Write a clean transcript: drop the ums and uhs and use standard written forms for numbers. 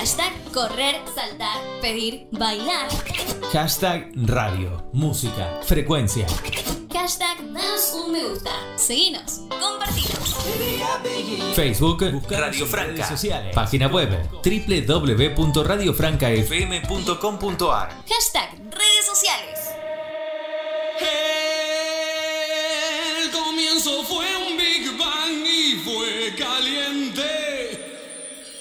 Hashtag correr, saltar, pedir, bailar. Hashtag radio, música, frecuencia. Hashtag danos un me gusta. Seguinos, compartinos. Facebook, Radio Franca. Redes sociales. Página web, www.radiofrancafm.com.ar. Hashtag redes sociales. El comienzo fue